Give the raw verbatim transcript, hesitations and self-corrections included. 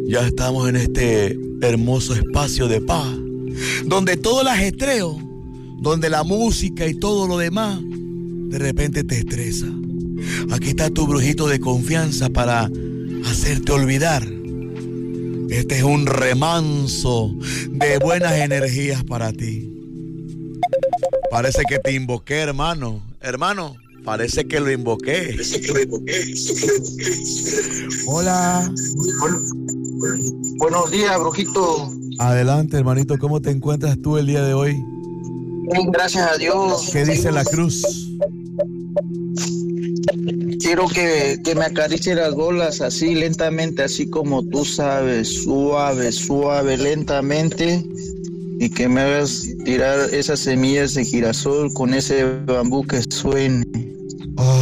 Ya estamos en este hermoso espacio de paz, donde todo el ajetreo, donde la música y todo lo demás, de repente te estresa. Aquí está tu brujito de confianza para hacerte olvidar. Este es un remanso de buenas energías para ti. Parece que te invoqué, hermano. Hermano, parece que lo invoqué. Parece que lo invoqué. Hola. Bueno, buenos días, brujito. Adelante, hermanito. ¿Cómo te encuentras tú el día de hoy? Bien, gracias a Dios. ¿Qué dice la cruz? Quiero que, que me acaricie las bolas así lentamente, así como tú sabes, suave, suave, lentamente, y que me hagas tirar esas semillas de girasol con ese bambú que suene.